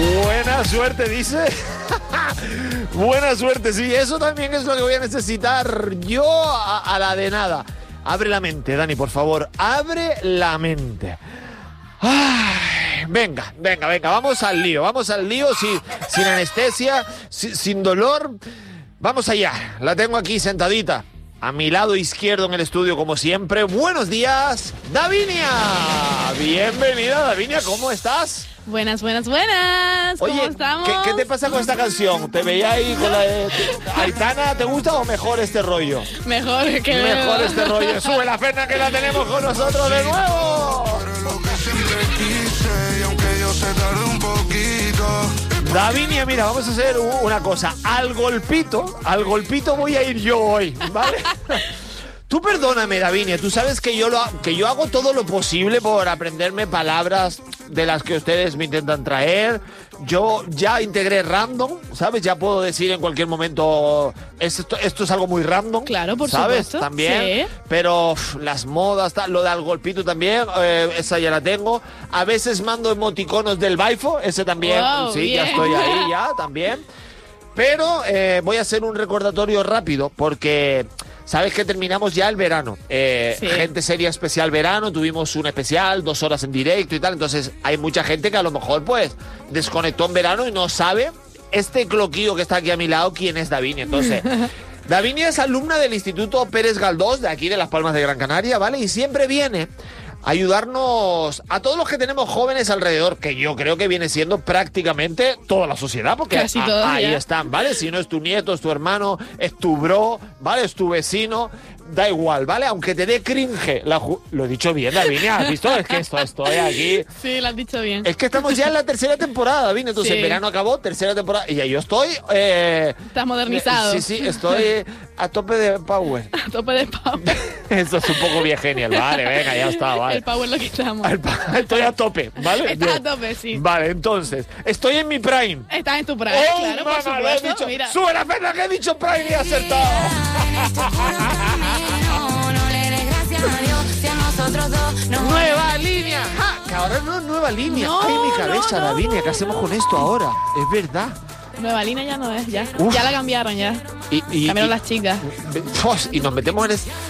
Buena suerte, dice. Buena suerte, sí. Eso también es lo que voy a necesitar yo a la de nada. Abre la mente, Dani, por favor. Abre la mente. Ay, venga. Vamos al lío, sin anestesia, sin dolor. Vamos allá. La tengo aquí sentadita. A mi lado izquierdo en el estudio, como siempre. Buenos días, Davinia. Bienvenida, Davinia. ¿Cómo estás? Buenas. ¿Cómo Oye, estamos? ¿qué te pasa con esta canción? ¿Te veía ahí con la de Aitana? ¿Te gusta o mejor este rollo? Mejor Este rollo. Sube la pena que la tenemos con nosotros de nuevo. Davinia, mira, vamos a hacer una cosa. Al golpito voy a ir yo hoy, ¿vale? Tú perdóname, Davinia, tú sabes que yo hago todo lo posible por aprenderme palabras de las que ustedes me intentan traer. Yo ya integré random, ¿sabes? Ya puedo decir en cualquier momento, esto es algo muy random. Claro, por ¿sabes? supuesto. También, sí. Pero las modas, lo de al golpito también, esa ya la tengo. A veces mando emoticonos del Baifo, ese también, Wow, sí, bien. ya estoy ahí, ya, también. Pero voy a hacer un recordatorio rápido porque... Sabes que terminamos ya el verano. Sí. Gente Seria especial verano, tuvimos un especial, 2 horas en directo y tal. Entonces hay mucha gente que a lo mejor pues desconectó en verano y no sabe este cloquillo que está aquí a mi lado quién es Davinia. Entonces, Davinia es alumna del Instituto Pérez Galdós de aquí de Las Palmas de Gran Canaria, ¿vale? Y siempre viene a ayudarnos a todos los que tenemos jóvenes alrededor, que yo creo que viene siendo prácticamente toda la sociedad, porque casi todos, ahí ya están, ¿vale? Si no es tu nieto, es tu hermano, es tu bro, ¿vale? Es tu vecino, da igual, ¿vale? Aunque te dé cringe. Lo he dicho bien, Davinia, ¿has visto? Es que estoy aquí. Sí, lo has dicho bien. Es que estamos ya en la tercera temporada, Davinia. Entonces, Sí. el verano acabó, tercera temporada, y ya yo estoy... Estás modernizado. Sí, estoy a tope de power. A tope de power. Eso es un poco bien genial. Vale, venga, ya está, vale. El power lo quitamos. Estoy a tope, ¿vale? Estás Bien. a tope, sí. Vale, entonces, estoy en mi prime. Estás en tu prime, ¡Oh, claro, por mamá, lo he supuesto. dicho! Mira. ¡Sube la pena que he dicho prime y he acertado! ¡Nueva línea! ¡Ja! Que ahora no es nueva línea. No, ¡Ay, mi cabeza, no, Davinia! no, ¿Qué hacemos con esto ahora? Es verdad. Nueva línea ya no es, ya. Uf. Ya la cambiaron, ya. Y Cambiaron las chicas. ¿Y nos metemos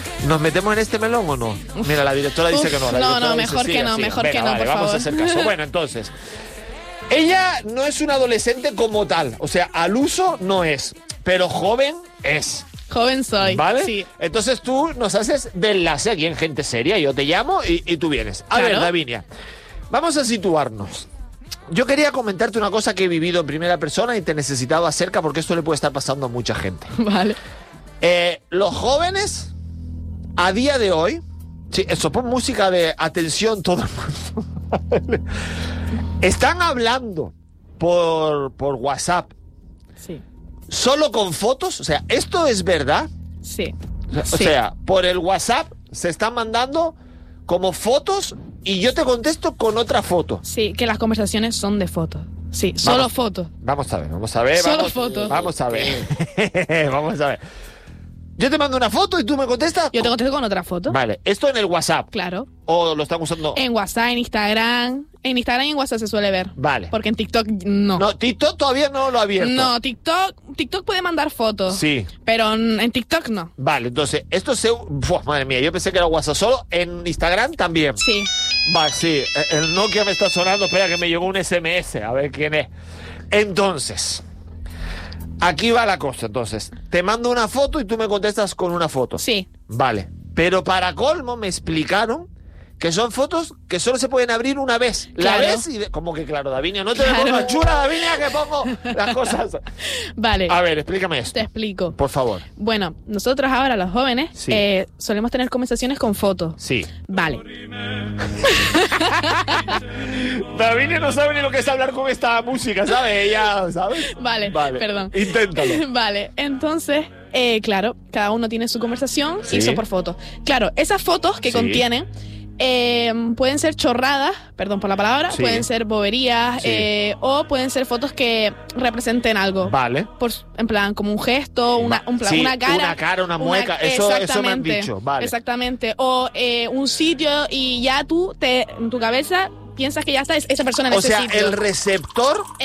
en este melón o no? Mira, la directora dice Uf, que no. La no, directora dice, mejor que siga, no, siga. mejor Venga, que no, vale, por vamos favor. a hacer caso. Bueno, entonces, ella no es una adolescente como tal. O sea, al uso no es, pero joven es. Joven soy. ¿Vale? Sí. Entonces tú nos haces de enlace aquí en Gente Seria. Yo te llamo y tú vienes. A ver, Claro. Davinia, vamos a situarnos. Yo quería comentarte una cosa que he vivido en primera persona y te necesitaba acerca porque esto le puede estar pasando a mucha gente. Vale. Los jóvenes, a día de hoy, sí, eso, pon música de atención todo el mundo. Están hablando por WhatsApp Sí. solo con fotos. O sea, ¿esto es verdad? Sí. O Sí. sea, por el WhatsApp se están mandando como fotos y yo te contesto con otra foto. Sí, que las conversaciones son de fotos. Sí, solo Vamos. fotos. Vamos a ver. Solo fotos. Vamos a ver. Vamos a ver. Yo te mando una foto y tú me contestas. Yo te contesto con otra foto. Vale, esto en el WhatsApp. Claro. ¿O lo están usando? En WhatsApp, en Instagram. En Instagram y en WhatsApp se suele ver. Vale. Porque en TikTok no. No, TikTok todavía no lo ha abierto. No, TikTok puede mandar fotos. Sí. Pero en TikTok no. Vale, entonces, esto se... Uf, madre mía, yo pensé que era WhatsApp solo. En Instagram también. Sí. Vale, sí. El Nokia me está sonando. Espera, que me llegó un SMS. A ver quién es. Entonces, aquí va la cosa. Entonces, te mando una foto y tú me contestas con una foto. Sí. Vale. Pero para colmo me explicaron que son fotos que solo se pueden abrir una vez. La Claro. ves y... Como que claro, Davinia, no te Claro. me pongas chula, Davinia, que pongo las cosas... Vale. A ver, explícame esto. Te explico. Por favor. Bueno, nosotros ahora, los jóvenes, Sí. solemos tener conversaciones con fotos. Sí. Vale. Davinia no sabe ni lo que es hablar con esta música, ¿sabes? Ella, ¿sabes? Vale, perdón. Inténtalo. Vale, entonces, claro, cada uno tiene su conversación Sí. y son por fotos. Claro, esas fotos que Sí. contienen pueden ser chorradas, perdón por la palabra, Sí. pueden ser boberías, Sí. o pueden ser fotos que representen algo. Vale. En plan, como un gesto, Sí, una cara. una cara, una mueca, eso me han Exactamente, dicho, vale. Exactamente. O un sitio y ya tú, en tu cabeza, piensas que ya está esa persona en O ese sea, sitio. el receptor